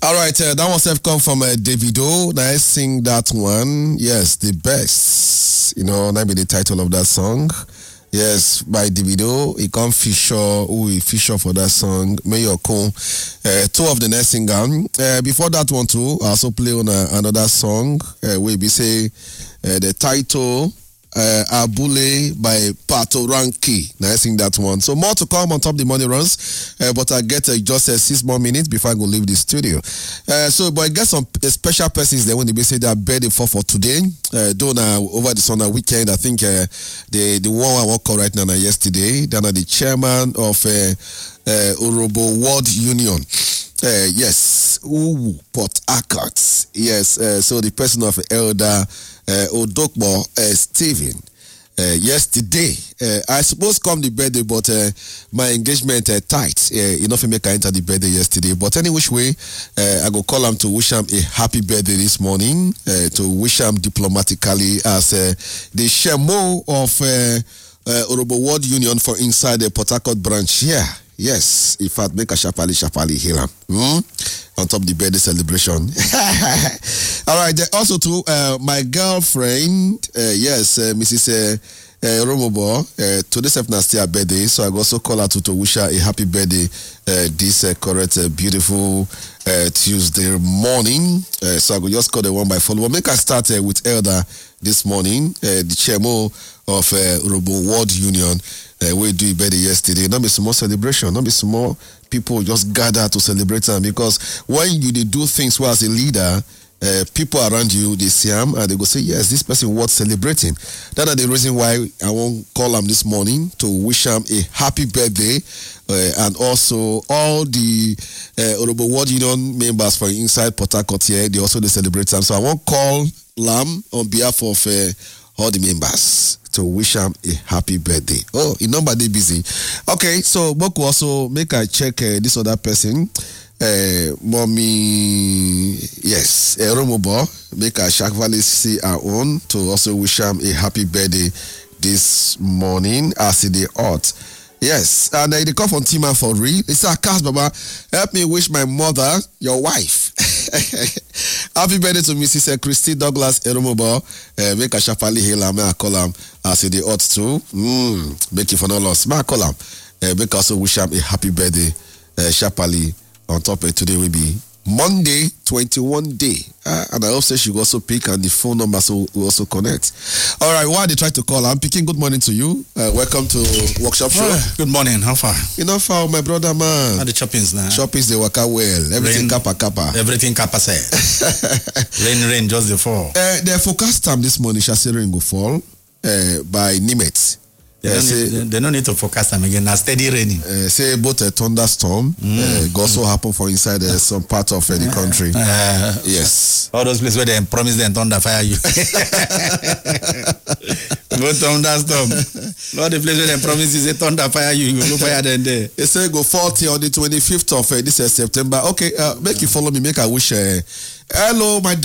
All right, that one have come from Davido. Now I sing that one. Yes, the best. You know, that be the title of that song. Yes, by Davido. He come feature for that song. Mayor Con. Two of the next singer. Before that one too, I also play on another song. We be say the title. Abule by Pato Ranki. Now I sing that one. So more to come on top the money runs, but I get just 6 more minutes before I go leave the studio. But I get some special persons there when they say their birthday for today. Over the summer weekend, I think the one I want call right now yesterday. Then the chairman of Urobo World Union. Yes, Port Harcourt. Yes, so the person of Elder Odokbo Stephen. Yesterday, I suppose come the birthday, but my engagement tight. Enough make I enter the birthday yesterday. But any which way, I go call him to wish him a happy birthday this morning. To wish him diplomatically as the Shemo of Urobo World Union for inside the Port Harcourt branch here. Yes, in fact, make a sharply heal him. On top of the birthday celebration. All right, also to my girlfriend, Mrs. Romobo, today's her birthday, so I also call her to wish her a happy birthday this correct, beautiful Tuesday morning. So I will just call the one by follow. Make us start with Elder this morning, the chairman of Urobo World Union. We do birthday yesterday. Not be some more celebration. Not be some more people just gather to celebrate them, because when you do things well as a leader, people around you, they see them and they go say, yes, this person worth celebrating. That is the reason why I won't call him this morning to wish him a happy birthday. And also all the Urobo World Union members for inside Port Harcourt here, they also celebrate them. So I won't call Lam on behalf of all the members to wish him a happy birthday. Oh, in number they busy. Okay, so Boku also make I check this other person. Mommy, yes, Romobo, make a Shakvali see our own to also wish him a happy birthday this morning as the art. Yes, and they come from Tima for real. It's a cast, Baba. Help me wish my mother, your wife. Happy birthday to Mrs. Christy Douglas Eromobo. Make a Shapali Hila, may I call him as the art too. Make you for no loss. May I call him. Make also wish him a happy birthday, Shapali. On top of today will be Monday, 21 day. And I also should also pick and the phone number so we also connect. All right, while they try to call, I'm picking good morning to you. Welcome to Workshop Show. Good morning, how far? You know far, my brother man. How the choppings now? Choppings, they work out well. Everything kappa. Everything kappa say. rain, just the fall. The forecast time this morning, shall say rain go fall by Nimet. They don't need to forecast them again. Now steady raining. Say both a thunderstorm also happen for inside some part of the country. Yes. All those places where they promise them thunder fire you. Go thunderstorm. Not the place where they promise is a thunder fire you. You go fire them there. They say go 40 on the 25th of this September. Okay, make you follow me. Make I wish. Hello, my